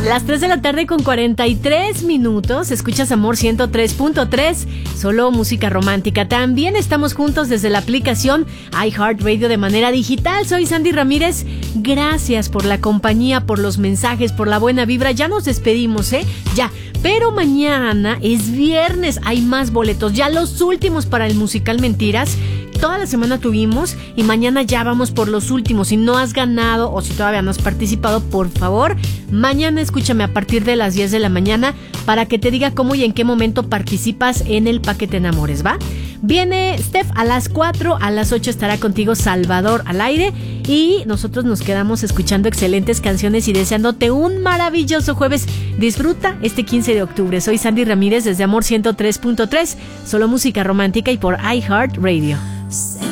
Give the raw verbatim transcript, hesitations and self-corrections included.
Las tres de la tarde con cuarenta y tres minutos. Escuchas Amor ciento tres punto tres. Solo música romántica. También estamos juntos desde la aplicación iHeartRadio de manera digital. Soy Sandy Ramírez. Gracias por la compañía, por los mensajes, por la buena vibra. Ya nos despedimos, ¿eh? Ya. Pero mañana es viernes. Hay más boletos. Ya los últimos para el musical Mentiras. Toda la semana tuvimos y mañana ya vamos por los últimos. Si no has ganado o si todavía no has participado, por favor, mañana escúchame a partir de las diez de la mañana para que te diga cómo y en qué momento participas en el Paquete Enamores, ¿va? Viene Steph a las cuatro, a las ocho estará contigo Salvador al aire y nosotros nos quedamos escuchando excelentes canciones y deseándote un maravilloso jueves. Disfruta este quince de octubre. Soy Sandy Ramírez desde Amor ciento tres punto tres, solo música romántica y por iHeartRadio.